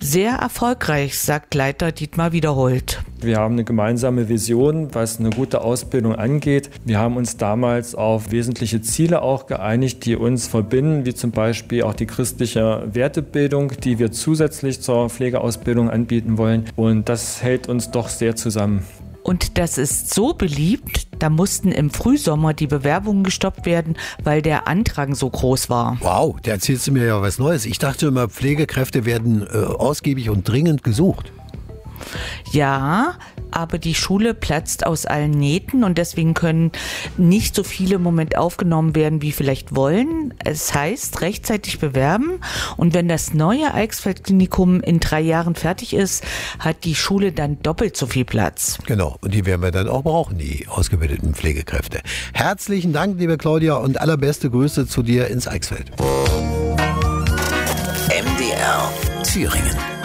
Sehr erfolgreich, sagt Leiter Dietmar Wiederholt. Wir haben eine gemeinsame Vision, was eine gute Ausbildung angeht. Wir haben uns damals auf wesentliche Ziele auch geeinigt, die uns verbinden, wie zum Beispiel auch die christliche Wertebildung, die wir zusätzlich zur Pflegeausbildung anbieten wollen. Und das hält uns doch sehr zusammen. Und das ist so beliebt, da mussten im Frühsommer die Bewerbungen gestoppt werden, weil der Andrang so groß war. Wow, da erzählst du mir ja was Neues. Ich dachte immer, Pflegekräfte werden ausgiebig und dringend gesucht. Ja, aber die Schule platzt aus allen Nähten und deswegen können nicht so viele im Moment aufgenommen werden, wie vielleicht wollen. Es heißt, rechtzeitig bewerben und wenn das neue Eichsfeld-Klinikum in 3 Jahren fertig ist, hat die Schule dann doppelt so viel Platz. Genau, und die werden wir dann auch brauchen, die ausgebildeten Pflegekräfte. Herzlichen Dank, liebe Claudia, und allerbeste Grüße zu dir ins Eichsfeld. MDR Thüringen.